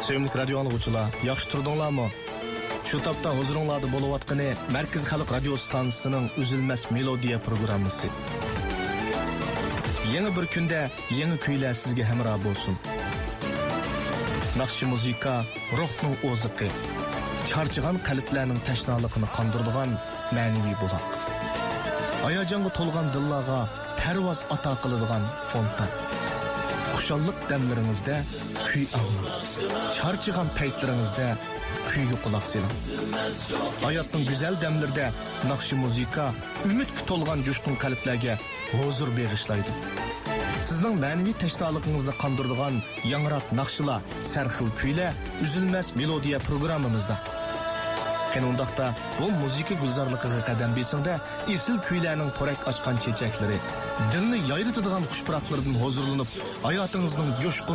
Sevimli radyo anlıqçılar, yaxşı turdunlarmı? Şu tapda huzuringlarda bo'layotgani Markaz Xalq radio stansiyasining Üzülmez Melodiya programmasi. Yeni bir kunda yeni kuylar sizga hamroh bo'lsin. Naqshi muzika ruhning o'ziqi, charchagan qalblarning tashnaligini qondiradigan ma'naviy buloq. Hayajonga to'lgan dillarga parvoz ato qiladigan fontan. Xushallik damlaringizda kuy anglang. Charchagan paytlaringizda kuyga quloq soling. Hayotning go'zal damlarida naqshi muzika umidga to'lgan jo'shqin qalblarga huzur bag'ishlaydi. Sizning ma'naviy tashnoligingizni qondiradigan yangroq naqshlar, sarxil kuylar Üzülmez Melodiya programmamizda. Undaqda bu muzika gulzorligiga qadam besingda esil kuylarning porak ochgan chechaklari, dilni yayritadigan xushpuraklardan huzurlanib, hayotingizning jo'shqin